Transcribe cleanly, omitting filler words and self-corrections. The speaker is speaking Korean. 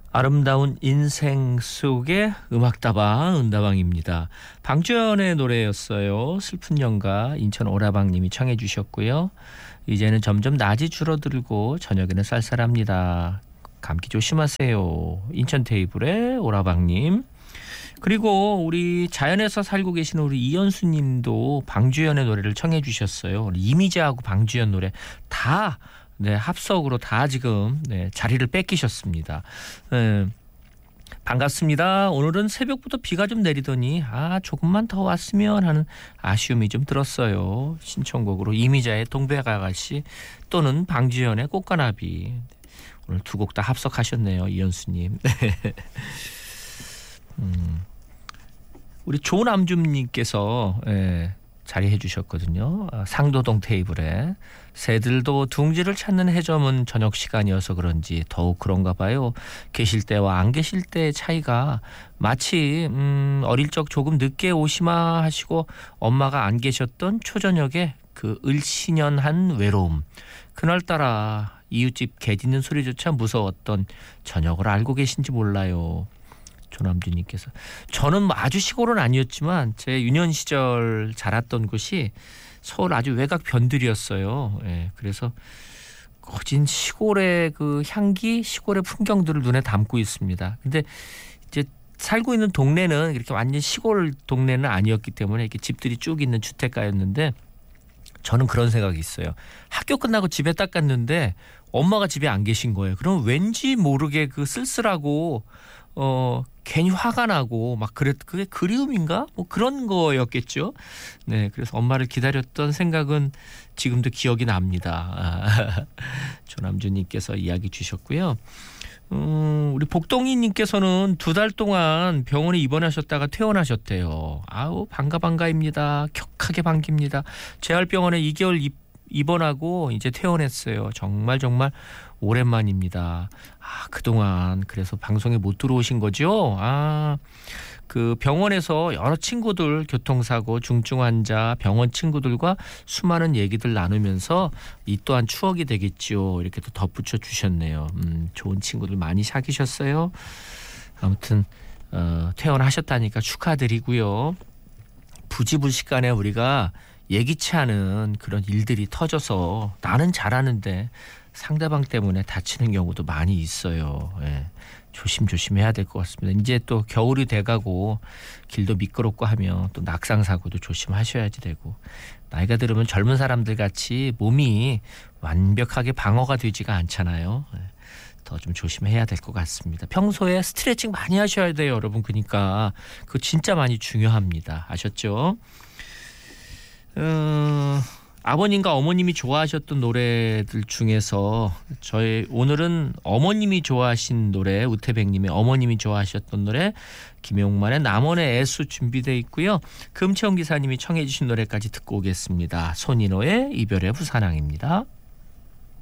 아름다운 인생 속의 음악다방 은다방입니다. 방주연의 노래였어요. 슬픈 연가 인천 오라방님이 청해 주셨고요. 이제는 점점 낮이 줄어들고 저녁에는 쌀쌀합니다. 감기 조심하세요. 인천 테이블의 오라방님. 그리고 우리 자연에서 살고 계시는 우리 이현수님도 방주연의 노래를 청해 주셨어요. 이미자하고 방주연 노래 다 합석으로 다 지금 자리를 뺏기셨습니다. 반갑습니다. 오늘은 새벽부터 비가 좀 내리더니 조금만 더 왔으면 하는 아쉬움이 좀 들었어요. 신청곡으로 이미자의 동백아가씨 또는 방주연의 꽃가나비. 오늘 두 곡 다 합석하셨네요. 이현수님. 우리 조남줌님께서 자리해 주셨거든요. 상도동 테이블에. 새들도 둥지를 찾는 해점은 저녁 시간이어서 그런지 더욱 그런가 봐요. 계실 때와 안 계실 때의 차이가 마치 어릴 적 조금 늦게 오시마 하시고 엄마가 안 계셨던 초저녁에 그 을씨년한 외로움. 그날따라 이웃집 개 짖는 소리조차 무서웠던 저녁을 알고 계신지 몰라요. 조남주님께서. 저는 아주 시골은 아니었지만 제 유년 시절 자랐던 곳이 서울 아주 외곽 변들이었어요. 그래서 거진 시골의 그 향기, 시골의 풍경들을 눈에 담고 있습니다. 근데 이제 살고 있는 동네는 이렇게 완전 시골 동네는 아니었기 때문에 이렇게 집들이 쭉 있는 주택가였는데 저는 그런 생각이 있어요. 학교 끝나고 집에 딱 갔는데 엄마가 집에 안 계신 거예요. 그럼 왠지 모르게 그 쓸쓸하고 괜히 화가 나고 막 그게 그리움인가? 뭐 그런 거였겠죠. 네, 그래서 엄마를 기다렸던 생각은 지금도 기억이 납니다. 조남주님께서 이야기 주셨고요. 우리 복동이님께서는 2달 동안 병원에 입원하셨다가 퇴원하셨대요. 아우 반가입니다. 격하게 반깁니다. 재활병원에 2개월 입원하고 이제 퇴원했어요. 정말 오랜만입니다. 그동안 그래서 방송에 못 들어오신 거죠? 그 병원에서 여러 친구들 교통사고 중증 환자 병원 친구들과 수많은 얘기들 나누면서 이 또한 추억이 되겠지요. 이렇게 또 덧붙여 주셨네요. 좋은 친구들 많이 사귀셨어요. 아무튼 퇴원하셨다니까 축하드리고요. 부지불식간에 우리가 예기치 않은 그런 일들이 터져서 나는 잘하는데 상대방 때문에 다치는 경우도 많이 있어요. 조심해야 될 것 같습니다. 이제 또 겨울이 돼가고 길도 미끄럽고 하면 또 낙상사고도 조심하셔야지 되고 나이가 들으면 젊은 사람들 같이 몸이 완벽하게 방어가 되지가 않잖아요. 더 좀 조심해야 될 것 같습니다. 평소에 스트레칭 많이 하셔야 돼요, 여러분. 그러니까 그거 진짜 많이 중요합니다. 아셨죠? 아버님과 어머님이 좋아하셨던 노래들 중에서 오늘은 어머님이 좋아하신 노래, 우태백님의 어머님이 좋아하셨던 노래 김용만의 남원의 애수 준비되어 있고요. 금채원 기사님이 청해 주신 노래까지 듣고 오겠습니다. 손인호의 이별의 부산항입니다.